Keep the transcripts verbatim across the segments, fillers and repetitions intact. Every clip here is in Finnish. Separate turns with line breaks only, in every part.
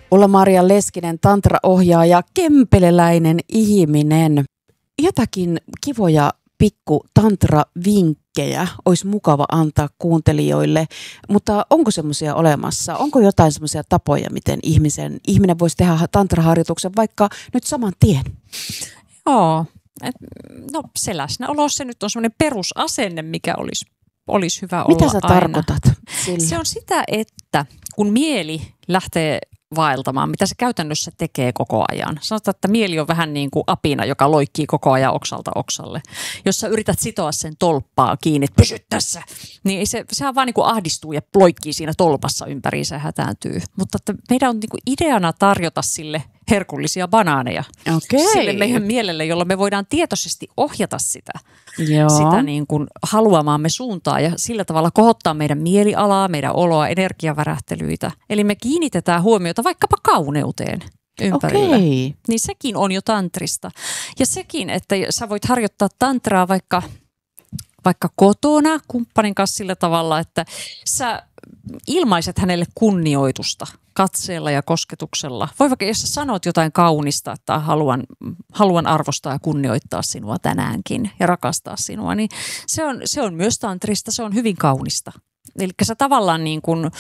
Ulla-Maria Leskinen, tantra-ohjaaja, kempeleläinen ihminen. Jotakin kivoja pikku tantra-vinkkejä olisi mukava antaa kuuntelijoille, mutta onko semmoisia olemassa? Onko jotain semmoisia tapoja, miten ihmisen, ihminen voisi tehdä tantraharjoituksen vaikka nyt saman tien?
Joo, et, no se läsnäolo, se nyt on semmoinen perusasenne, mikä olisi, olisi hyvä olla.
Mitä sä
aina.
tarkoitat sillä?
Se on sitä, että kun mieli lähtee vaeltamaan, mitä se käytännössä tekee koko ajan. Sanotaan, että mieli on vähän niin kuin apina, joka loikkii koko ajan oksalta oksalle. Jos sä yrität sitoa sen tolppaa kiinni, että pysy tässä, niin se, sehän vaan niin kuin ahdistuu ja loikkii siinä tolpassa ympäriinsä ja hätääntyy. Mutta että meidän on niin kuin ideana tarjota sille herkullisia banaaneja.
Okei.
Sille meidän mielelle, jolloin me voidaan tietoisesti ohjata sitä,
Joo.
sitä niin kuin haluamaamme suuntaan ja sillä tavalla kohottaa meidän mielialaa, meidän oloa, energiavärähtelyitä. Eli me kiinnitetään huomiota vaikkapa kauneuteen ympärillä.
Okei.
Niin sekin on jo tantrista. Ja sekin, että sä voit harjoittaa tantraa vaikka, vaikka kotona kumppanin kanssa sillä tavalla, että sä ilmaiset hänelle kunnioitusta katseella ja kosketuksella. Voi vaikka, jos sä sanot jotain kaunista, että haluan, haluan arvostaa ja kunnioittaa sinua tänäänkin ja rakastaa sinua, niin se on, se on myös tantrista, se on hyvin kaunista. Eli sä tavallaan niin kuin,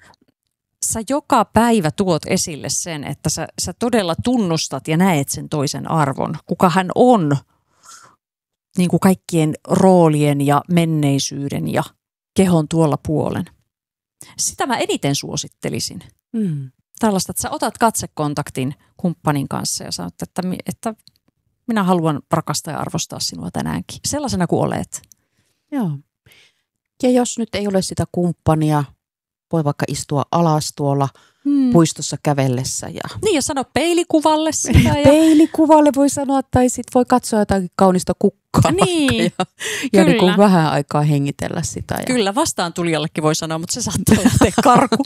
sä joka päivä tuot esille sen, että sä, sä todella tunnustat ja näet sen toisen arvon, kuka hän on, niin kuin kaikkien roolien ja menneisyyden ja kehon tuolla puolen. Sitä mä eniten suosittelisin.
Mm.
Tällaista, että sä otat katsekontaktin kumppanin kanssa ja sanot, että, että minä haluan rakastaa ja arvostaa sinua tänäänkin. Sellaisena kuin olet.
Joo. Ja jos nyt ei ole sitä kumppania, voi vaikka istua alas tuolla hmm. puistossa kävellessä. Ja...
Niin, ja sano peilikuvalle sitä. Ja...
Peilikuvalle voi sanoa, tai sitten voi katsoa jotakin kaunista kukkaa.
Niin,
ja, ja niin kuin vähän aikaa hengitellä sitä. Ja...
Kyllä, vastaan tulijallekin voi sanoa, mutta se saattaa lähteä karku.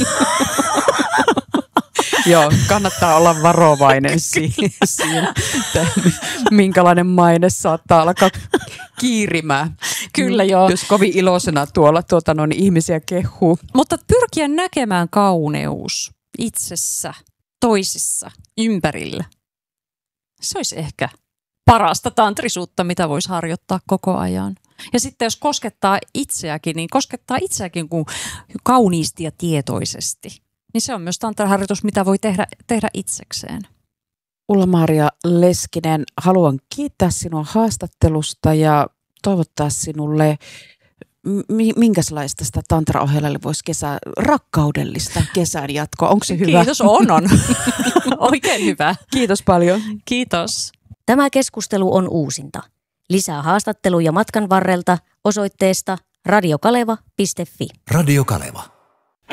Joo, kannattaa olla varovainen siinä, minkälainen maine saattaa alkaa kiirimään.
Kyllä joo.
Jos kovin iloisena tuolla tuota, no, niin ihmisiä kehuu.
Mutta pyrkiä näkemään kauneus itsessä, toisissa, ympärillä. Se olisi ehkä parasta tantrisuutta, mitä voisi harjoittaa koko ajan. Ja sitten jos koskettaa itseäkin, niin koskettaa itseäkin kuin kauniisti ja tietoisesti. Niin se on myös tantraharjoitus, mitä voi tehdä, tehdä itsekseen.
Ulla-Maria Leskinen, haluan kiittää sinua haastattelusta ja toivottaa sinulle, minkälaista sitä tantraohjelmalle voisi kesää, rakkaudellista kesän jatkoa. Onko se hyvä?
Kiitos, on on. Oikein hyvä.
Kiitos paljon.
Kiitos.
Tämä keskustelu on uusinta. Lisää haastatteluja matkan varrelta osoitteesta radiokaleva piste fi.
Radio Kaleva.